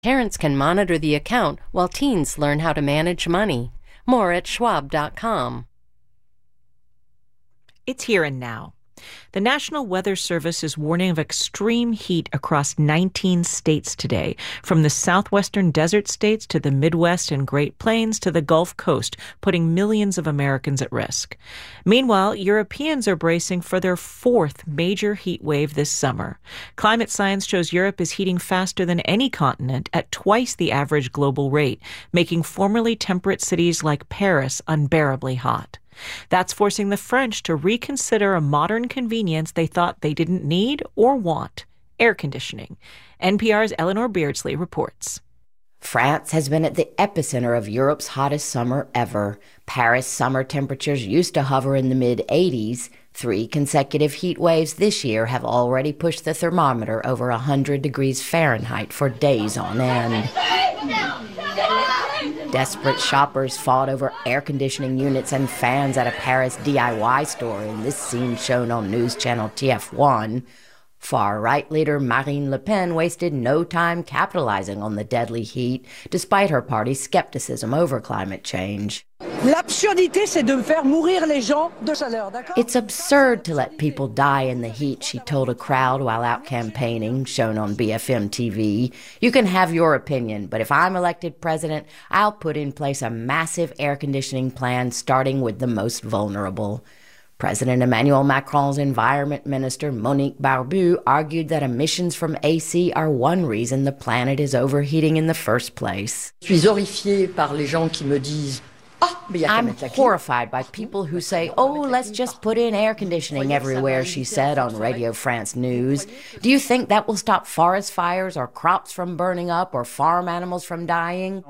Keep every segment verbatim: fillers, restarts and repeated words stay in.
Parents can monitor the account while teens learn how to manage money. More at schwab dot com. It's here and now. The National Weather Service is warning of extreme heat across nineteen states today, from the southwestern desert states to the Midwest and Great Plains to the Gulf Coast, putting millions of Americans at risk. Meanwhile, Europeans are bracing for their fourth major heat wave this summer. Climate science shows Europe is heating faster than any continent at twice the average global rate, making formerly temperate cities like Paris unbearably hot. That's forcing the French to reconsider a modern convenience they thought they didn't need or want: air conditioning. N P R's Eleanor Beardsley reports. France has been at the epicenter of Europe's hottest summer ever. Paris summer temperatures used to hover in the mid eighties. Three consecutive heat waves this year have already pushed the thermometer over one hundred degrees Fahrenheit for days on end. Desperate shoppers fought over air conditioning units and fans at a Paris D I Y store in this scene shown on news channel T F one. Far-right leader Marine Le Pen wasted no time capitalizing on the deadly heat, despite her party's skepticism over climate change. L'absurdité, c'est de faire mourir les gens de chaleur, d'accord? It's absurd to let people die in the heat, she told a crowd while out campaigning, shown on B F M T V. You can have your opinion, but if I'm elected president, I'll put in place a massive air conditioning plan starting with the most vulnerable. President Emmanuel Macron's environment minister, Monique Barbu, argued that emissions from A C are one reason the planet is overheating in the first place. Je suis horrifiée par les gens qui me disent I'm horrified by people who say, oh, let's just put in air conditioning everywhere, she said on Radio France News. Do you think that will stop forest fires or crops from burning up or farm animals from dying?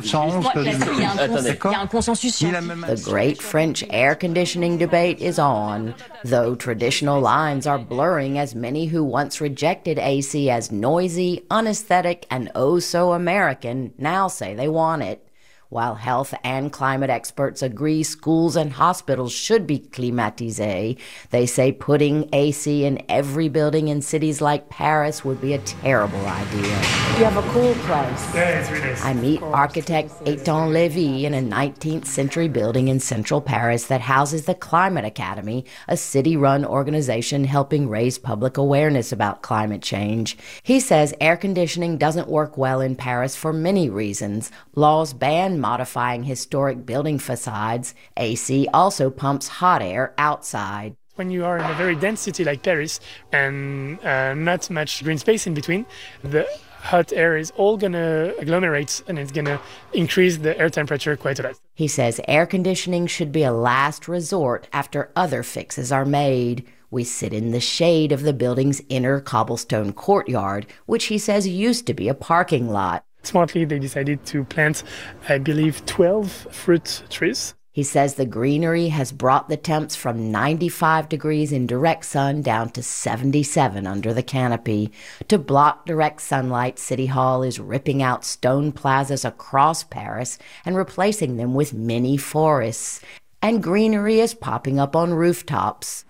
The great French air conditioning debate is on, though traditional lines are blurring as many who once rejected A C as noisy, unaesthetic, and oh so American now say they want it. While health and climate experts agree schools and hospitals should be climatisés, they say putting A C in every building in cities like Paris would be a terrible idea. You have a cool place. Yeah, it's really nice. I meet architect Étienne Lévy in a nineteenth century building in central Paris that houses the Climate Academy, a city-run organization helping raise public awareness about climate change. He says air conditioning doesn't work well in Paris for many reasons. Laws ban modifying historic building facades. A C also pumps hot air outside. When you are in a very dense city like Paris and uh, not much green space in between, the hot air is all going to agglomerate and it's going to increase the air temperature quite a lot. He says air conditioning should be a last resort after other fixes are made. We sit in the shade of the building's inner cobblestone courtyard, which he says used to be a parking lot. Smartly, they decided to plant, I believe, twelve fruit trees. He says the greenery has brought the temps from ninety-five degrees in direct sun down to seventy-seven under the canopy. To block direct sunlight, City Hall is ripping out stone plazas across Paris and replacing them with mini forests. And greenery is popping up on rooftops.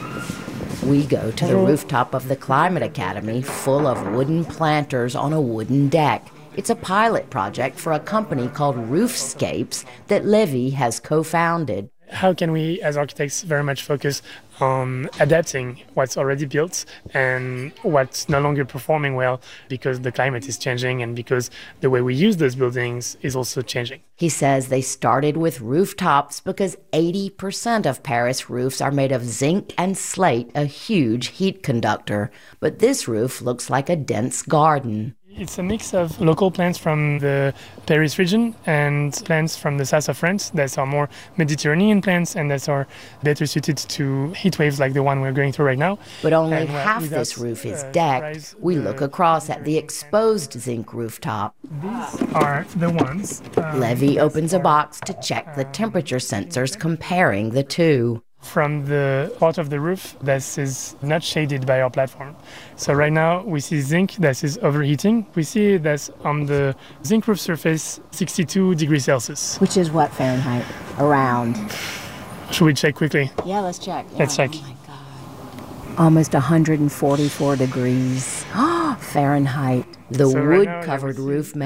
We go to the rooftop of the Climate Academy, full of wooden planters on a wooden deck. It's a pilot project for a company called Roofscapes that Lévy has co-founded. How can we, as architects, very much focus on adapting what's already built and what's no longer performing well because the climate is changing and because the way we use those buildings is also changing? He says they started with rooftops because eighty percent of Paris roofs are made of zinc and slate, a huge heat conductor. But this roof looks like a dense garden. It's a mix of local plants from the Paris region and plants from the south of France that are more Mediterranean plants and that are better suited to heat waves like the one we're going through right now. But only and, uh, half without, this roof is uh, decked. We the, look across at the exposed zinc rooftop. These are the ones. Um, Lévy opens a box to check the temperature sensors comparing the two. From the part of the roof that is not shaded by our platform. So right now we see zinc that is overheating. We see that on the zinc roof surface, sixty-two degrees Celsius. Which is what Fahrenheit? Around. Should we check quickly? Yeah, let's check. Yeah. Let's check. Oh my God. Almost one hundred forty-four degrees. Fahrenheit. The So right now, yeah, wood-covered we see- roof